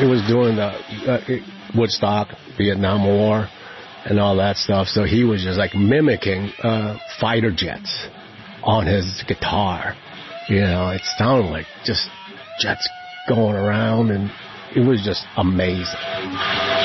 it was during the Woodstock, Vietnam War, and all that stuff. So he was just like mimicking fighter jets on his guitar. You know, it sounded like just jets going around, and it was just amazing.